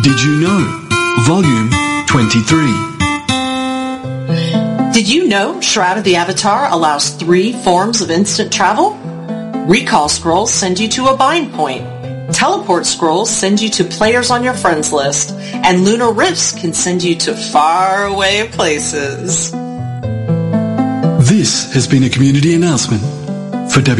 Did You Know? Volume 23. Did you know Shroud of the Avatar allows 3 forms of instant travel? Recall scrolls send you to a bind point. Teleport scrolls send you to players on your friends list. And lunar rifts can send you to faraway places. This has been a community announcement for